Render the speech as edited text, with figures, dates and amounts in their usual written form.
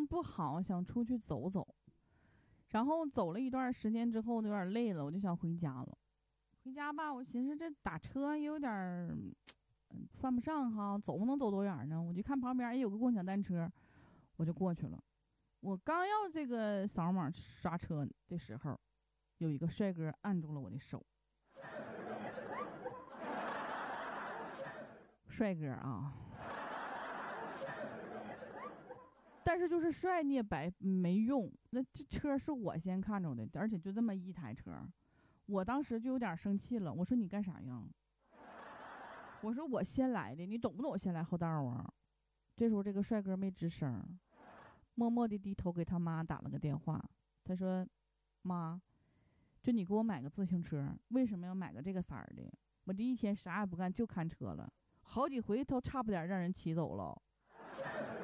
不好，想出去走走。然后走了一段时间之后，有点累了，我就想回家了。回家吧，我寻思这打车也有点犯不上哈，走不能走多远呢？我就看旁边也有个共享单车，我就过去了。我刚要这个扫码刷车的时候，有一个帅哥按住了我的手。帅哥啊，但是就是帅你也白没用。那这车是我先看着的，而且就这么一台车，我当时就有点生气了。我说你干啥呀？我说我先来的，你懂不懂我先来后到啊？这时候这个帅哥没吱声，默默地低头给他妈打了个电话。他说：妈，就你给我买个自行车，为什么要买个这个色儿的？我这一天啥也不干就看车了，好几回都差不点让人骑走了。